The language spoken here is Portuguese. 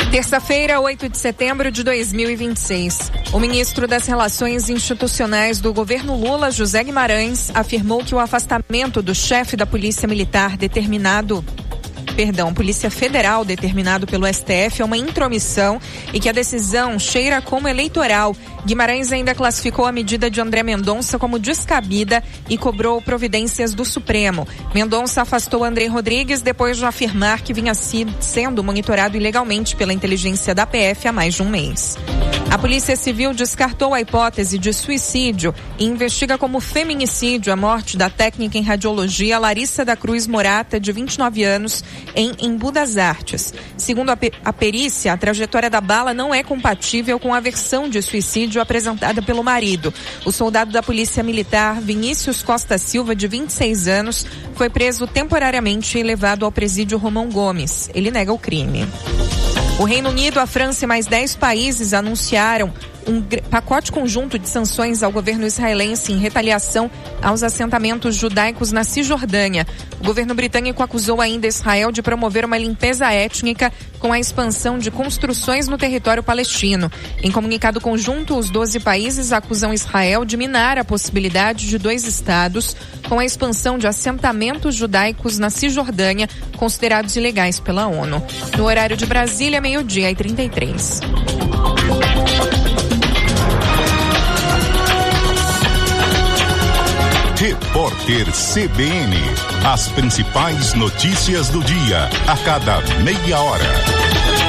Terça-feira, 8 de setembro de 2026. O ministro das Relações Institucionais do governo Lula, José Guimarães, afirmou que o afastamento do chefe da Polícia Polícia Federal determinado pelo STF é uma intromissão e que a decisão cheira como eleitoral. Guimarães ainda classificou a medida de André Mendonça como descabida e cobrou providências do Supremo. Mendonça afastou André Rodrigues depois de afirmar que vinha sendo monitorado ilegalmente pela inteligência da PF há mais de um mês. A Polícia Civil descartou a hipótese de suicídio e investiga como feminicídio a morte da técnica em radiologia Larissa da Cruz Morata, de 29 anos, em Embu das Artes. Segundo a perícia, a trajetória da bala não é compatível com a versão de suicídio apresentada pelo marido. O soldado da Polícia Militar, Vinícius Costa Silva, de 26 anos, foi preso temporariamente e levado ao presídio Romão Gomes. Ele nega o crime. O Reino Unido, a França e mais 10 países anunciaram um pacote conjunto de sanções ao governo israelense em retaliação aos assentamentos judaicos na Cisjordânia. O governo britânico acusou ainda Israel de promover uma limpeza étnica com a expansão de construções no território palestino. Em comunicado conjunto, os 12 países acusam Israel de minar a possibilidade de 2 estados com a expansão de assentamentos judaicos na Cisjordânia, considerados ilegais pela ONU. No horário de Brasília, 12h33. Repórter CBN. As principais notícias do dia, a cada meia hora.